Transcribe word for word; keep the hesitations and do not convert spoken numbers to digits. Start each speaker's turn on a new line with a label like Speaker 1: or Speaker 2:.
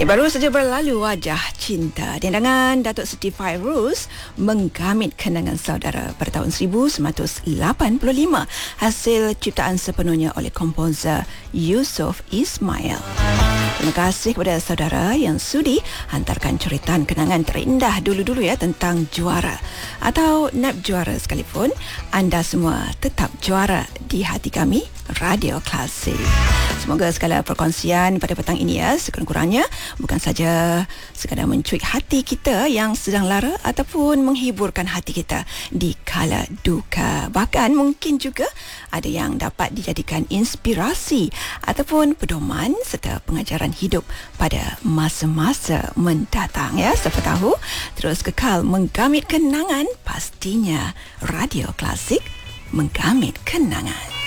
Speaker 1: Ya, baru saja berlalu Wajah Cinta. Dendangan Datuk Siti Fairuz menggamit kenangan saudara pada tahun seribu sembilan ratus lapan puluh lima. Hasil ciptaan sepenuhnya oleh komposer Yusof Ismail. Terima kasih kepada saudara yang sudi hantarkan ceritaan kenangan terindah dulu-dulu ya tentang juara atau nak juara sekalipun. Anda semua tetap juara di hati kami, Radio Klasik. Semoga segala perkongsian pada petang ini ya sekurang-kurangnya bukan saja sekadar mencuit hati kita yang sedang lara ataupun menghiburkan hati kita di kala duka. Bahkan mungkin juga ada yang dapat dijadikan inspirasi ataupun pedoman serta pengajaran hidup pada masa-masa mendatang ya. Siapa tahu terus kekal menggamit kenangan, pastinya Radio Klasik menggamit kenangan.